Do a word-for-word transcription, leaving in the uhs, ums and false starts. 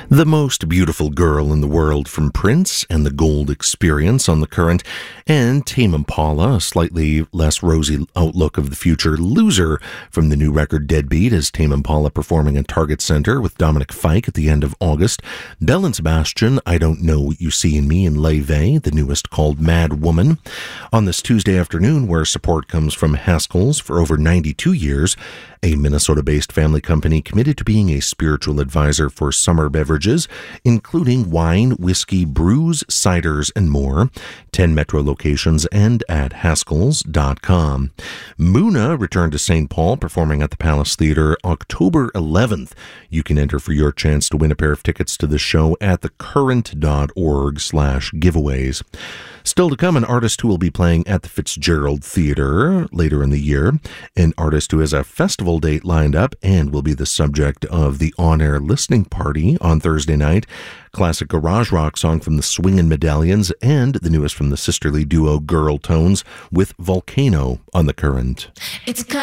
The Most Beautiful Girl in the World from Prince and the Gold Experience on The Current, and Tame Impala, a slightly less rosy outlook of the future. Loser from the new record Deadbeat, as Tame Impala performing at Target Center with Dominic Fike at the end of August. Belle and Sebastian, I Don't Know What You See in Me, and Leve, the newest called Mad Woman. On this Tuesday afternoon, where support comes from Haskell's for over ninety-two years, a Minnesota-based family company committed to being a spiritual advisor for summer beverages, including wine, whiskey, brews, ciders, and more. ten Metro locations and at Haskells dot com. Muna returned to Saint Paul, performing at the Palace Theatre October eleventh. You can enter for your chance to win a pair of tickets to the show at thecurrent.org slash giveaways. Still to come, an artist who will be playing at the Fitzgerald Theatre later in the year, an artist who has a festival date lined up and will be the subject of the on-air listening party on Thursday night, classic garage rock song from the Swingin' Medallions, and the newest from the sisterly duo Girl Tones with Volcano on The Current. It's